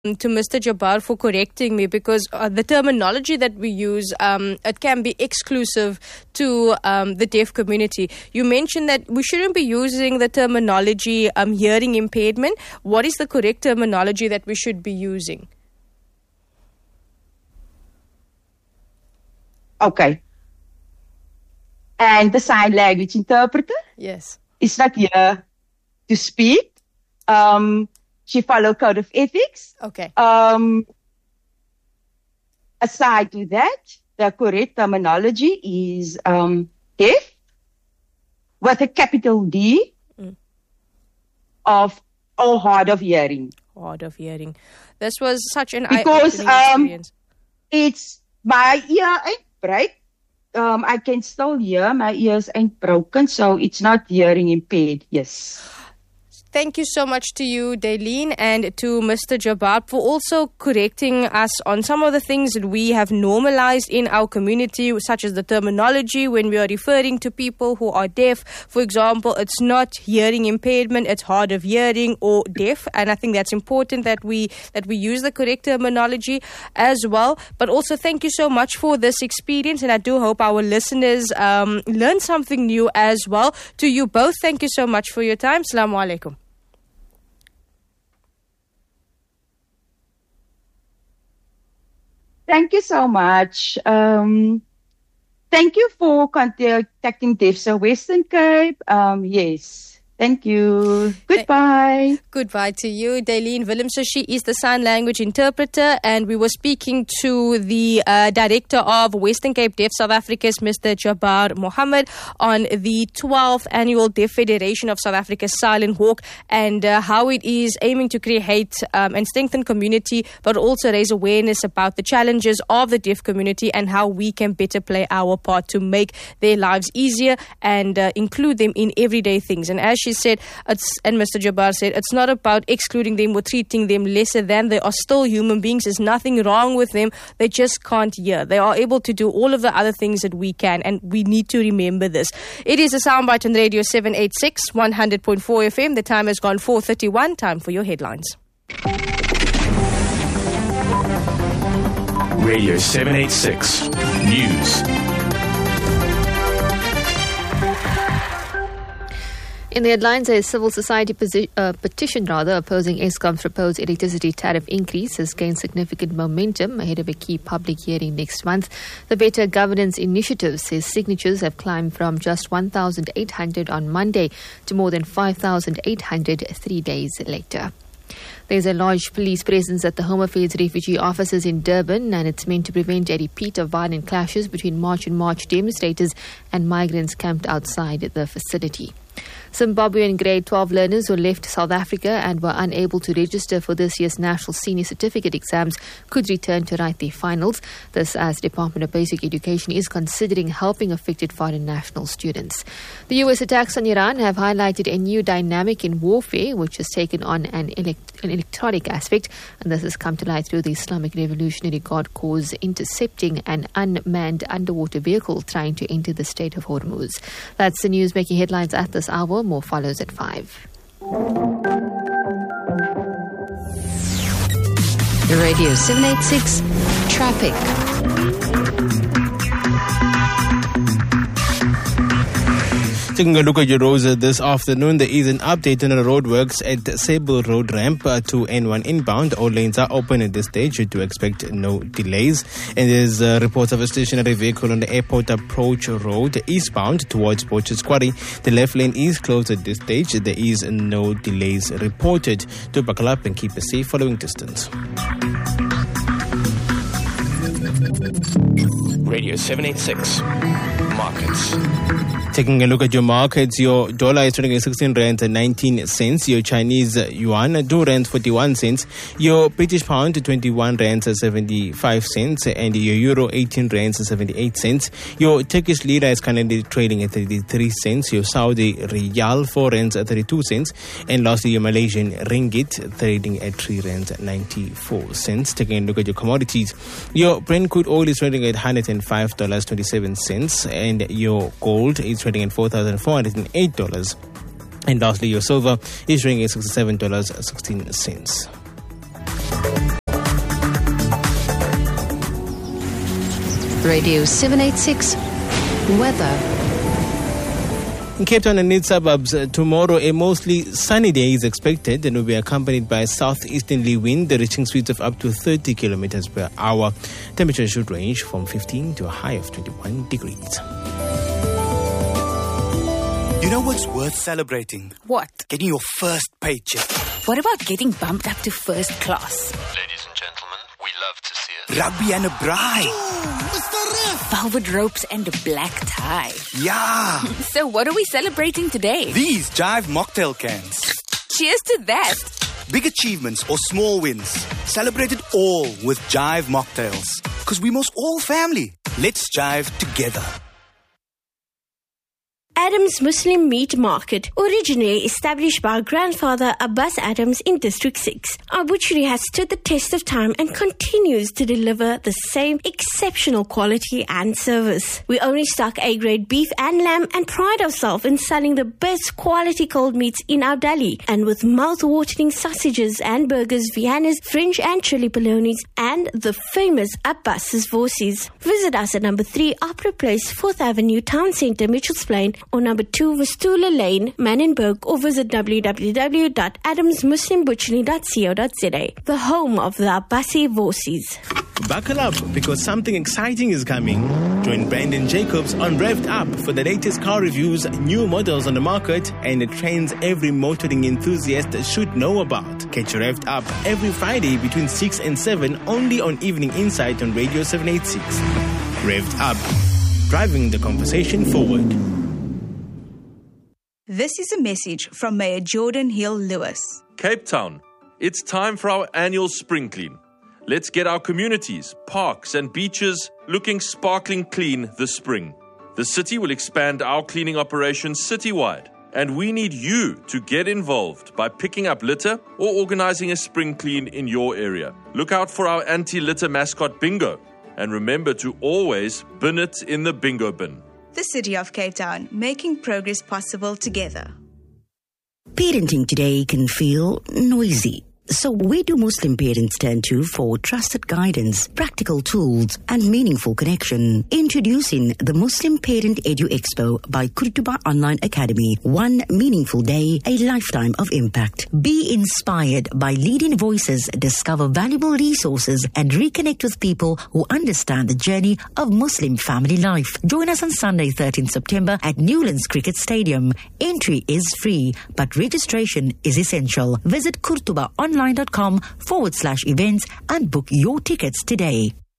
to Mr. Jabbar for correcting me, because the terminology that we use, it can be exclusive to the deaf community. You mentioned that we shouldn't be using the terminology hearing impairment. What is the correct terminology that we should be using? Okay. And the sign language interpreter? Yes. Is not here to speak. She follows code of ethics. Okay. Aside to that, the correct terminology is deaf with a capital D or hard of hearing. Hard of hearing. This was such an because eye-opening experience. It's my ear ain't break. I can still hear. My ears ain't broken, so it's not hearing impaired. Yes. Thank you so much to you, Daylene, and to Mr. Jabbar for also correcting us on some of the things that we have normalized in our community, such as the terminology when we are referring to people who are deaf. For example, it's not hearing impairment, it's hard of hearing or deaf. And I think that's important that we use the correct terminology as well. But also thank you so much for this experience, and I do hope our listeners learn something new as well. To you both, thank you so much for your time. Assalamu alaikum. Thank you so much. Thank you for contacting DEFSA Western Cape. Yes. Thank you. Goodbye. Goodbye to you, Daylene Willemse. She is the sign language interpreter, and we were speaking to the director of Western Cape Deaf South Africa's Mr. Jabbar Mohammed on the 12th Annual Deaf Federation of South Africa's Silent Walk, and how it is aiming to create and strengthen community, but also raise awareness about the challenges of the deaf community and how we can better play our part to make their lives easier and include them in everyday things. And as she said, and Mr. Jabbar said, it's not about excluding them or treating them lesser than. They are still human beings. There's nothing wrong with them. They just can't hear. They are able to do all of the other things that we can, and we need to remember this. It is a soundbite on Radio 786, 100.4 FM. The time has gone 4:31. Time for your headlines. Radio 786 News. In the headlines, a civil society petition opposing Eskom's proposed electricity tariff increase has gained significant momentum ahead of a key public hearing next month. The Better Governance Initiative says signatures have climbed from just 1,800 on Monday to more than 5,800 3 days later. There's a large police presence at the Home Affairs refugee offices in Durban, and it's meant to prevent a repeat of violent clashes between March and March demonstrators and migrants camped outside the facility. Zimbabwean grade 12 learners who left South Africa and were unable to register for this year's National Senior Certificate exams could return to write their finals. This as the Department of Basic Education is considering helping affected foreign national students. The US attacks on Iran have highlighted a new dynamic in warfare, which has taken on an electronic aspect, and this has come to light through the Islamic Revolutionary Guard Corps intercepting an unmanned underwater vehicle trying to enter the Strait of Hormuz. That's the news making headlines at this hour. More follows at 5. Radio 786 Traffic. Taking a look at your roads this afternoon, there is an update on the roadworks at Sable Road Ramp to N1 inbound. All lanes are open at this stage. You do expect no delays. And there's reports of a stationary vehicle on the airport approach road eastbound towards Boches Quarry. The left lane is closed at this stage. There is no delays reported. Do buckle up and keep a safe following distance. Radio 786 Markets. Taking a look at your markets, your dollar is trading at 16 rand and 19 cents. Your Chinese yuan, 2 rand 41 cents. Your British pound, 21 rand 75 cents. And your euro, 18 rand 78 cents. Your Turkish lira is currently trading at 33 cents. Your Saudi riyal, 4 rand 32 cents. And lastly, your Malaysian ringgit, trading at 3 rand 94 cents. Taking a look at your commodities, your Brent crude oil is trading at $105.27. And your gold is trading at $4,408. And lastly, your silver is trading at $67.16. Radio 786 weather. In Cape Town and its suburbs, tomorrow a mostly sunny day is expected and will be accompanied by a southeasterly wind reaching speeds of up to 30 kilometers per hour. Temperature should range from 15 to a high of 21 degrees. You know what's worth celebrating? What? Getting your first paycheck. What about getting bumped up to first class? Ladies and gentlemen, we love to see it. Rugby and a bride. Velvet ropes and a black tie. Yeah. So what are we celebrating today? These Jive mocktail cans. Cheers to that. Big achievements or small wins. Celebrate it all with Jive mocktails. Because we must all family. Let's jive together. Adams Muslim Meat Market, originally established by our grandfather Abbas Adams in District 6. Our butchery has stood the test of time and continues to deliver the same exceptional quality and service. We only stock A-grade beef and lamb and pride ourselves in selling the best quality cold meats in our deli, and with mouth-watering sausages and burgers, Viennas, French and chili polonies, and the famous Abbas's Vorsies. Visit us at number 3 Opera Place, 4th Avenue, Town Centre, Mitchells Plain, or number 2 Vistula Lane, Manenberg, or visit www.adamsmuslimbutchery.co.za, the home of the Abbasi Vorsies. Buckle up, because something exciting is coming. Join Brandon Jacobs on Revved Up for the latest car reviews, new models on the market, and the trends every motoring enthusiast should know about. Catch Revved Up every Friday between 6 and 7 only on Evening Insight on Radio 786. Revved Up, driving the conversation forward. This is a message from Mayor Jordan Hill-Lewis. Cape Town, it's time for our annual spring clean. Let's get our communities, parks and beaches looking sparkling clean this spring. The city will expand our cleaning operations citywide, and we need you to get involved by picking up litter or organizing a spring clean in your area. Look out for our anti-litter mascot bingo, and remember to always bin it in the bingo bin. The City of Cape Town, making progress possible together. Parenting today can feel noisy. So where do Muslim parents turn to for trusted guidance, practical tools, and meaningful connection? Introducing the Muslim Parent Edu Expo by Kurtuba Online Academy. One meaningful day, a lifetime of impact. Be inspired by leading voices, discover valuable resources, and reconnect with people who understand the journey of Muslim family life. Join us on Sunday, 13th September at Newlands Cricket Stadium. Entry is free, but registration is essential. Visit kurtubaonline.com/events and book your tickets today.